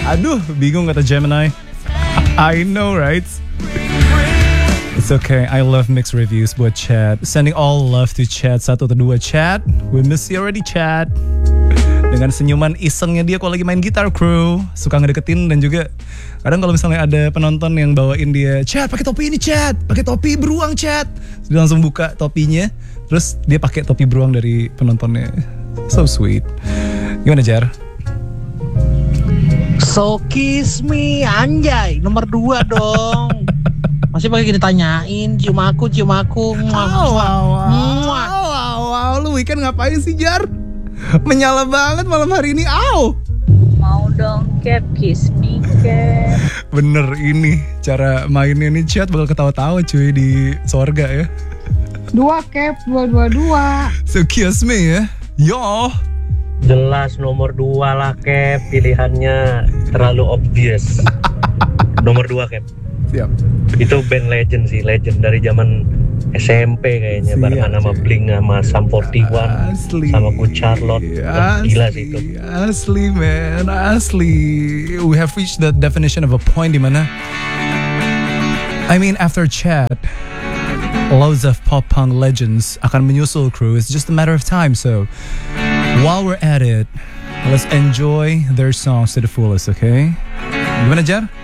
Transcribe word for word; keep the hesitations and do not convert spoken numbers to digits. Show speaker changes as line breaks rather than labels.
Aduh, bingung kata Gemini. I know, right? It's okay, I love mixed reviews buat Chad. Sending all love to Chad. Satu atau dua Chad. We miss you already, Chad. Dengan senyuman isengnya dia kalau lagi main gitar, crew. Suka ngedeketin dan juga kadang kalau misalnya ada penonton yang bawain dia, Chad pakai topi ini Chad, pakai topi beruang Chad. Dia langsung buka topinya, terus dia pakai topi beruang dari penontonnya. So sweet. Gimana Jar?
So kiss me, anjay, nomor dua dong. Masih pakai ditanyain, cium aku, cium aku.
Wow, wow, wow, wow, wow. Lu weekend ngapain sih Jar? Menyala banget malam hari ini, aw.
Mau dong Cap, kiss me Cap.
Bener, ini cara mainnya nih Chat bakal ketawa-tawa cuy di sorga ya.
Dua Cap, dua dua dua.
So kiss me ya, yo.
Jelas nomor dua lah Cap, pilihannya terlalu obvious. Nomor dua Cap.
Siap.
Itu band legend sih, legend dari zaman S M P kayaknya. Siap, barengan sama Blink sama Sum forty-one,
asli,
sama Good Charlotte. Wah,
asli,
gila sih itu.
Asli man, asli. We have reached the definition of a point di mana I mean after Chad, loads of pop punk legends akan menyusul crew. It's just a matter of time. So while we're at it, let's enjoy their songs to the fullest, okay? Gimana Jar?